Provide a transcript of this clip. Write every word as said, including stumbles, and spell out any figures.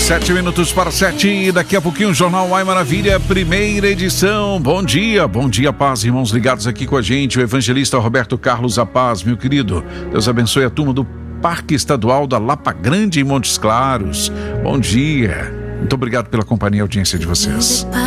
Sete minutos para sete e daqui a pouquinho o Jornal Ai Maravilha, primeira edição. Bom dia, bom dia, paz, irmãos ligados aqui com a gente. O evangelista Roberto Carlos A Paz, meu querido. Deus abençoe a turma do Parque Estadual da Lapa Grande em Montes Claros. Bom dia. Muito obrigado pela companhia e audiência de vocês.